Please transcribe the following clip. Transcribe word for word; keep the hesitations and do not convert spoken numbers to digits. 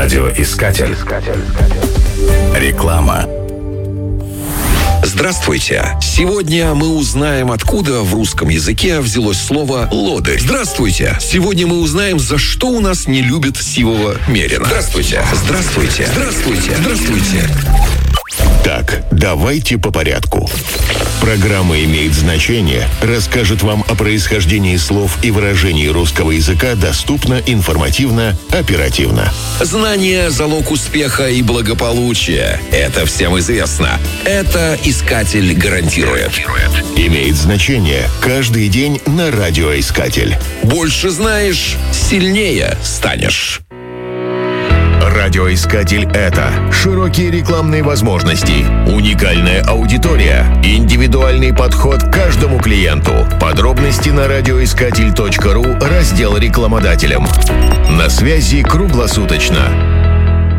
Радиоискатель. Реклама. Здравствуйте! Сегодня мы узнаем, откуда в русском языке взялось слово «лодырь». Здравствуйте! Сегодня мы узнаем, за что у нас не любят сивого мерина. Здравствуйте! Здравствуйте! Здравствуйте! Здравствуйте! Так, давайте по порядку. Программа «Имеет значение» расскажет вам о происхождении слов и выражений русского языка доступно, информативно, оперативно. Знание – залог успеха и благополучия. Это всем известно. Это «Искатель» гарантирует. «Имеет значение» каждый день на «Радиоискатель». Больше знаешь, сильнее станешь. Радиоискатель — это широкие рекламные возможности, уникальная аудитория, индивидуальный подход к каждому клиенту. Подробности на радиоискатель точка ру, раздел рекламодателям. На связи круглосуточно.